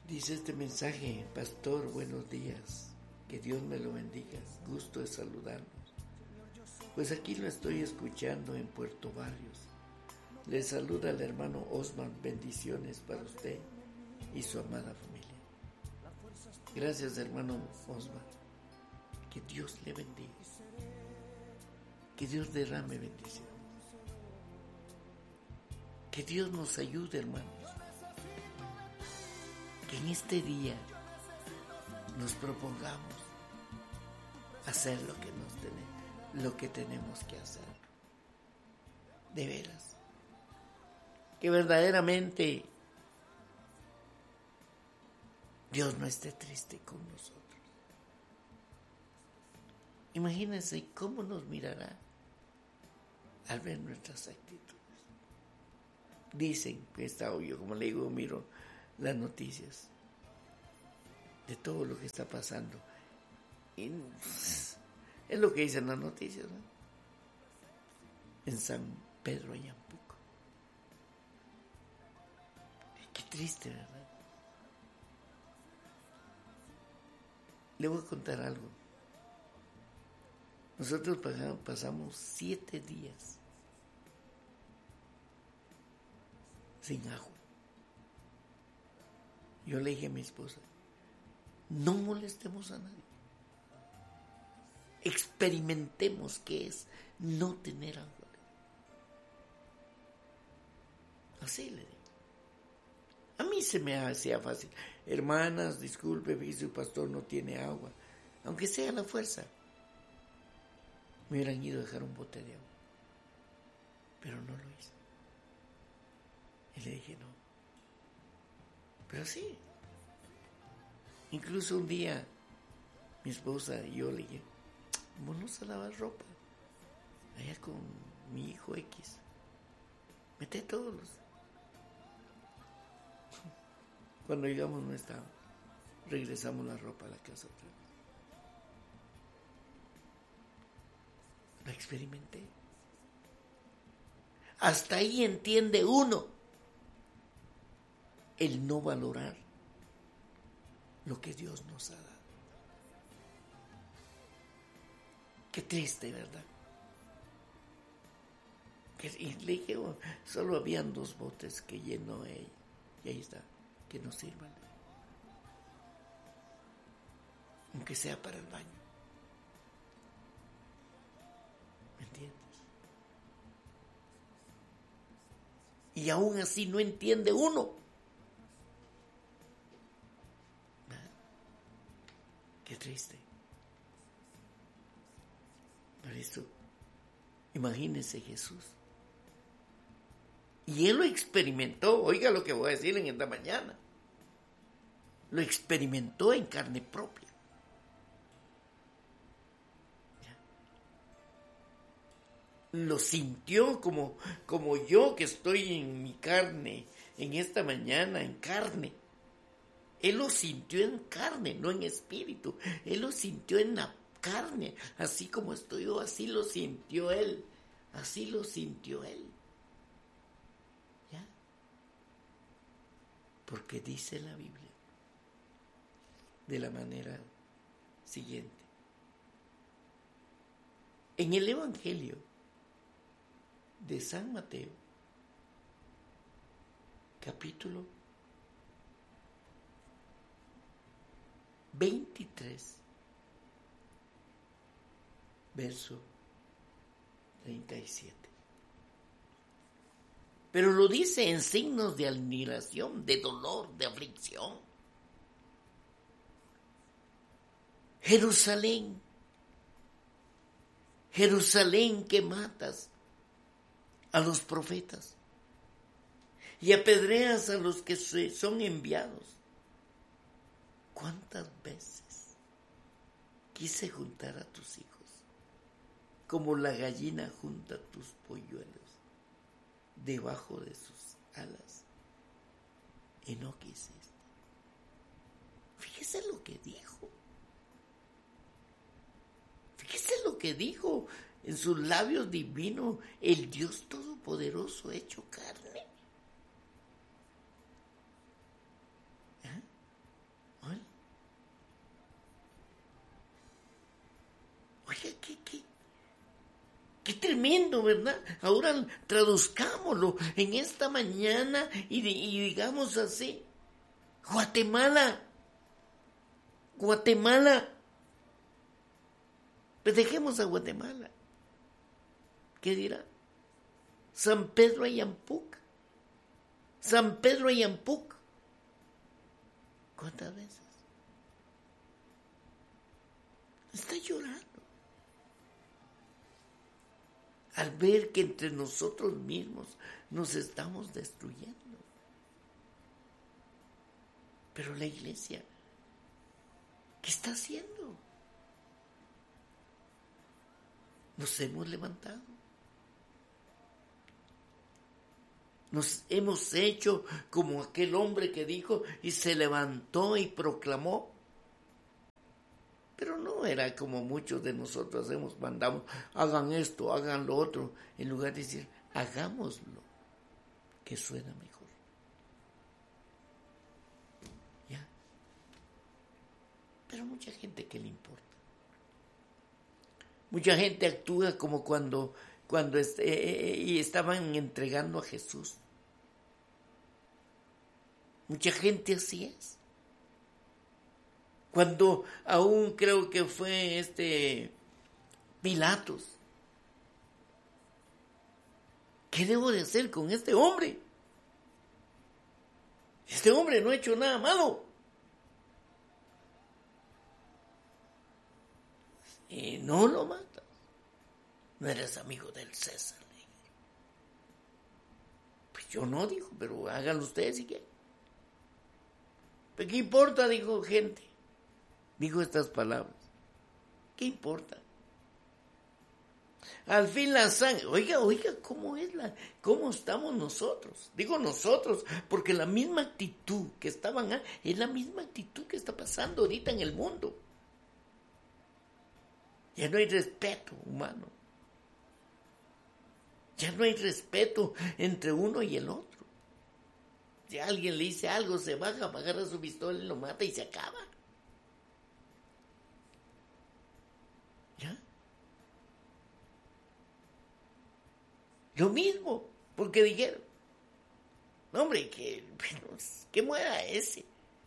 Dice este mensaje: pastor, buenos días, que Dios me lo bendiga, gusto de saludarnos. Pues aquí lo estoy escuchando en Puerto Barrios. Le saluda el hermano Osman, bendiciones para usted y su amada familia. Gracias, hermano Osman, que Dios le bendiga, que Dios derrame bendiciones, que Dios nos ayude, hermanos, que en este día nos propongamos hacer lo que tenemos que hacer. De veras, que verdaderamente Dios no esté triste con nosotros. Imagínense cómo nos mirará al ver nuestras actitudes. Dicen que está obvio, como le digo, miro las noticias de todo lo que está pasando. Y es lo que dicen las noticias, ¿no? En San Pedro Ayampuco. Qué triste, ¿verdad? Le voy a contar algo. Nosotros pasamos 7 días sin agua. Yo le dije a mi esposa: no molestemos a nadie. Experimentemos qué es no tener agua. Así le digo. A mí se me hacía fácil. Hermanas, disculpe, su pastor no tiene agua. Aunque sea a la fuerza. Me hubieran ido a dejar un bote de agua. Pero no lo hice. Y le dije no. Pero sí. Incluso un día mi esposa y yo le dije: vámonos a lavar ropa allá con mi hijo X. Mete todos los. Cuando llegamos no estaba. Regresamos la ropa a la casa otra vez. Lo experimenté. Hasta ahí entiende uno el no valorar lo que Dios nos ha dado. Qué triste, ¿verdad? Y le dije: solo habían 2 botes que llenó ella. Y ahí está, que nos sirvan. Aunque sea para el baño. ¿Me entiendes? Y aún así no entiende uno. Qué triste. Por eso, imagínese Jesús. Y él lo experimentó. Oiga lo que voy a decir en esta mañana. Lo experimentó en carne propia. Lo sintió como yo, que estoy en mi carne, en esta mañana, en carne. Él lo sintió en carne, no en espíritu. Él lo sintió en la carne. Así como estoy yo, así lo sintió él. Así lo sintió él. ¿Ya? Porque dice la Biblia de la manera siguiente. En el Evangelio de San Mateo, capítulo 23, verso 37. Pero lo dice en signos de admiración, de dolor, de aflicción. Jerusalén, Jerusalén, que matas a los profetas y apedreas a los que son enviados. ¿Cuántas veces quise juntar a tus hijos como la gallina junta tus polluelos debajo de sus alas y no quisiste? Fíjese lo que dijo. Fíjese lo que dijo en sus labios divinos, el Dios Todopoderoso hecho carne. Qué tremendo, ¿verdad? Ahora traduzcámoslo en esta mañana y digamos así. Guatemala. Pues dejemos a Guatemala. ¿Qué dirá? San Pedro Ayampuc. ¿Cuántas veces? Está llorando. Al ver que entre nosotros mismos nos estamos destruyendo. Pero la iglesia, ¿qué está haciendo? Nos hemos levantado. Nos hemos hecho como aquel hombre que dijo y se levantó y proclamó. Pero no era como muchos de nosotros hacemos, mandamos, hagan esto, hagan lo otro, en lugar de decir, hagámoslo, que suena mejor. ¿Ya? Pero mucha gente, ¿qué le importa? Mucha gente actúa como cuando y estaban entregando a Jesús. Mucha gente así es. Cuando aún creo que fue Pilatos. ¿Qué debo de hacer con este hombre? Este hombre no ha hecho nada malo. Y no lo matas. No eres amigo del César. Pues yo no, dijo, pero háganlo ustedes si quieren. ¿Qué importa? Dijo gente. Dijo estas palabras. ¿Qué importa? Al fin la sangre. Oiga, ¿cómo estamos nosotros? Digo nosotros, porque la misma actitud que estaban es la misma actitud que está pasando ahorita en el mundo. Ya no hay respeto humano. Ya no hay respeto entre uno y el otro. Si alguien le dice algo, se baja, agarra su pistola y lo mata y se acaba. ¿Ya? Lo mismo, porque dijeron, no, hombre, que muera ese.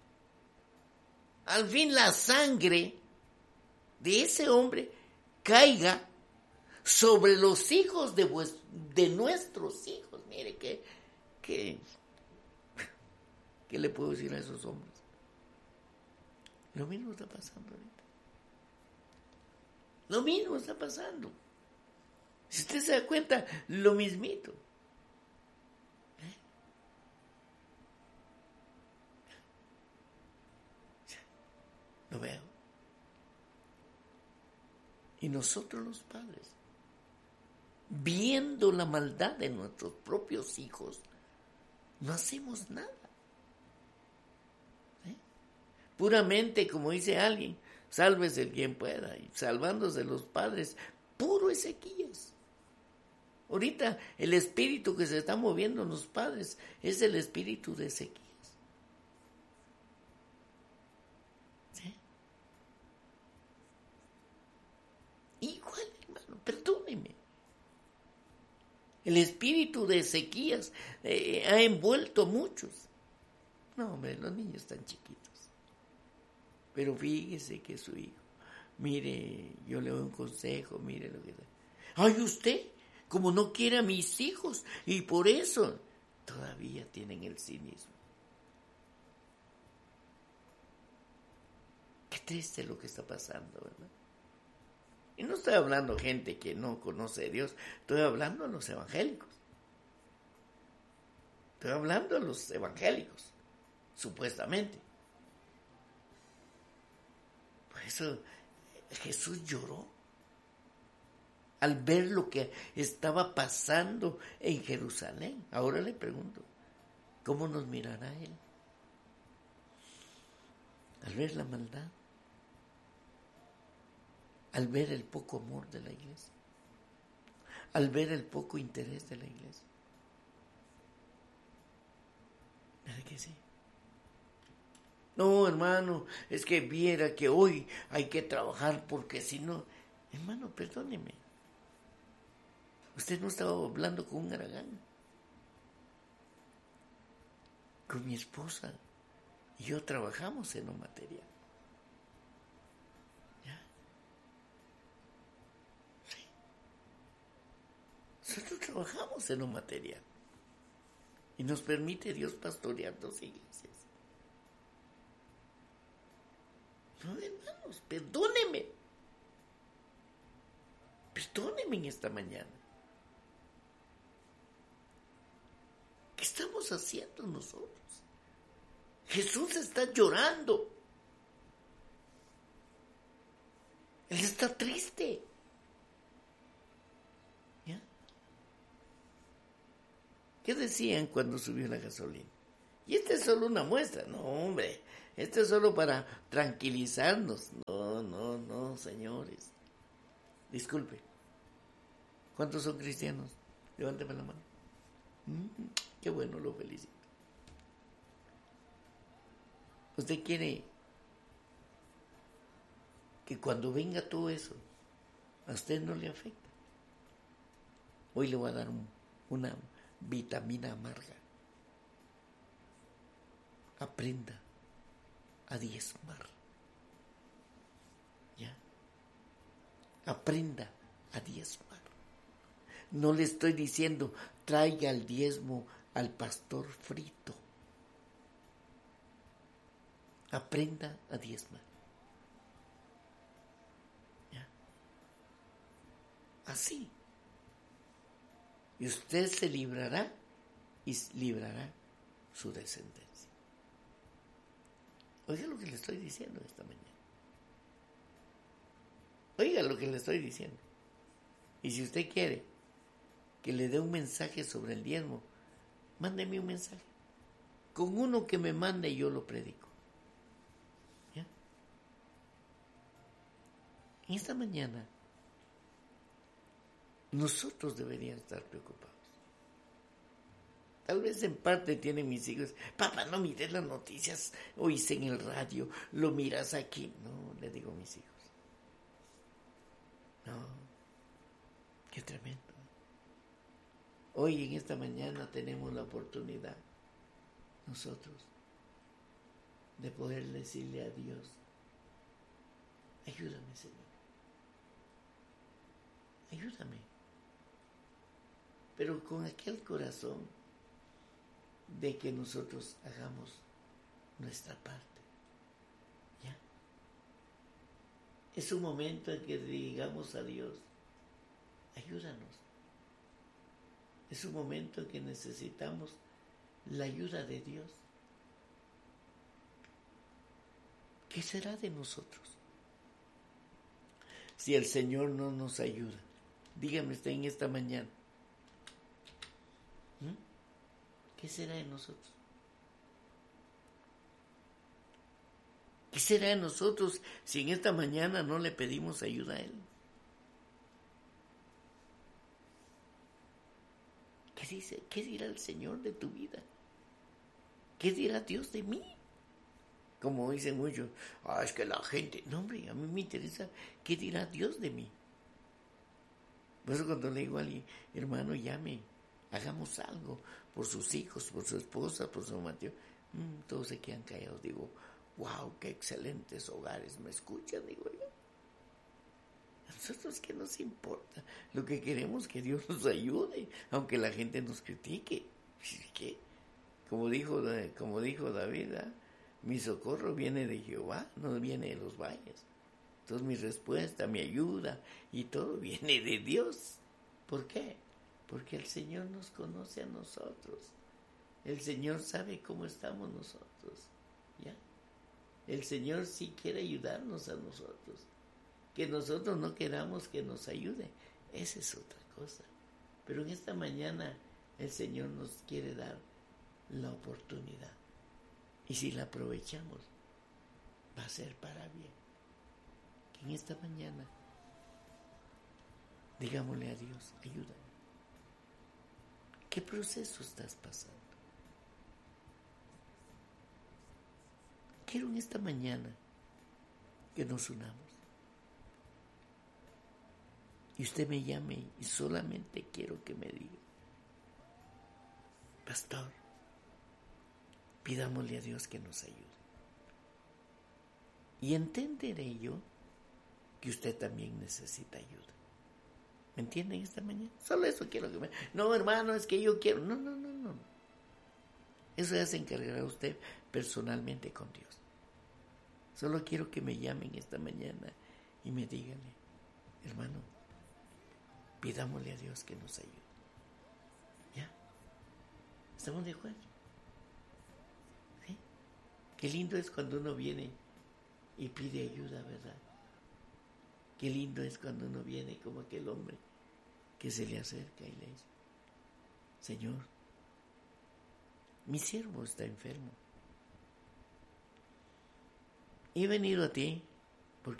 Al fin la sangre de ese hombre caiga sobre los hijos de nuestros hijos. Mire, ¿qué le puedo decir a esos hombres? Lo mismo está pasando ahorita. Lo mismo está pasando. Si usted se da cuenta, lo mismito. Lo veo. Y nosotros los padres, viendo la maldad de nuestros propios hijos, no hacemos nada. Puramente, como dice alguien, sálvese el quien pueda, y salvándose los padres, puro Ezequías. Ahorita el espíritu que se está moviendo en los padres es el espíritu de Ezequías. ¿Sí? Igual, hermano, perdóneme. El espíritu de Ezequías ha envuelto a muchos. No, hombre, los niños están chiquitos. Pero fíjese que su hijo, mire, yo le doy un consejo, mire lo que da. Ay, usted, como no quiere a mis hijos, y por eso todavía tienen el cinismo. Qué triste lo que está pasando, ¿verdad? Y no estoy hablando de gente que no conoce a Dios, estoy hablando de los evangélicos. Estoy hablando de los evangélicos, supuestamente. Por eso Jesús lloró al ver lo que estaba pasando en Jerusalén. Ahora le pregunto, ¿cómo nos mirará Él? Al ver la maldad, al ver el poco amor de la iglesia, al ver el poco interés de la iglesia. ¿Verdad que sí? No, hermano, es que viera que hoy hay que trabajar porque si no, Hermano, perdóneme. Usted no estaba hablando con un haragán. Con mi esposa y yo trabajamos en lo material. ¿Ya? Sí. Nosotros trabajamos en lo material. Y nos permite Dios pastorear 2 iglesias. No, hermanos, perdóneme. Perdóneme en esta mañana. ¿Qué estamos haciendo nosotros? Jesús está llorando. Él está triste. ¿Ya? ¿Qué decían cuando subió la gasolina? Y esta es solo una muestra. No, hombre. Esto es solo para tranquilizarnos. No, señores. Disculpe. ¿Cuántos son cristianos? Levánteme la mano. Qué bueno, lo felicito. Usted quiere que cuando venga todo eso, a usted no le afecta. Hoy le voy a dar una vitamina amarga. Aprenda a diezmar. ¿Ya? Aprenda a diezmar. No le estoy diciendo traiga el diezmo al pastor frito. Aprenda a diezmar. ¿Ya? Así. Y usted se librará y librará su descendencia. Oiga lo que le estoy diciendo esta mañana. Oiga lo que le estoy diciendo. Y si usted quiere que le dé un mensaje sobre el diezmo, mándeme un mensaje. Con uno que me mande yo lo predico. ¿Ya? En esta mañana nosotros deberíamos estar preocupados. Tal vez en parte tienen mis hijos. Papá, no mires las noticias, oíste en el radio, lo miras aquí. No, le digo a mis hijos. No, qué tremendo. Hoy en esta mañana tenemos la oportunidad nosotros de poder decirle a Dios, ayúdame, Señor. Ayúdame. Pero con aquel corazón de que nosotros hagamos nuestra parte. ¿Ya? Es un momento en que digamos a Dios, ayúdanos. Es un momento en que necesitamos la ayuda de Dios. ¿Qué será de nosotros si el Señor no nos ayuda? Dígame usted en esta mañana. ¿Qué será de nosotros? ¿Qué será de nosotros si en esta mañana no le pedimos ayuda a Él? ¿Qué dice? ¿Qué dirá el Señor de tu vida? ¿Qué dirá Dios de mí? Como dicen muchos, es que la gente... No, hombre, a mí me interesa qué dirá Dios de mí. Por eso cuando le digo a alguien, hermano, llame, hagamos algo por sus hijos, por su esposa, por su marido, todos se quedan callados. Digo, wow, qué excelentes hogares me escuchan, digo yo. A nosotros, ¿qué nos importa? Lo que queremos es que Dios nos ayude, aunque la gente nos critique. ¿Qué? Como dijo David, mi socorro viene de Jehová, no viene de los valles. Entonces mi respuesta, mi ayuda y todo viene de Dios. ¿Por qué? Porque el Señor nos conoce a nosotros. El Señor sabe cómo estamos nosotros. ¿Ya? El Señor sí quiere ayudarnos a nosotros. Que nosotros no queramos que nos ayude, esa es otra cosa. Pero en esta mañana el Señor nos quiere dar la oportunidad. Y si la aprovechamos, va a ser para bien. Que en esta mañana digámosle a Dios, ayúdame. ¿Qué proceso estás pasando? Quiero en esta mañana que nos unamos. y usted me llame y solamente quiero que me diga, pastor, pidámosle a Dios que nos ayude. Y entenderé yo que usted también necesita ayuda. ¿Me entienden esta mañana? Solo eso quiero que me... No, hermano, es que yo quiero... No. Eso ya se encargará usted personalmente con Dios. Solo quiero que me llamen esta mañana y me digan, hermano, pidámosle a Dios que nos ayude. ¿Ya? ¿Estamos de acuerdo? ¿Sí? Qué lindo es cuando uno viene y pide ayuda, ¿verdad? Qué lindo es cuando uno viene como aquel hombre que se le acerca y le dice, Señor, mi siervo está enfermo. He venido a ti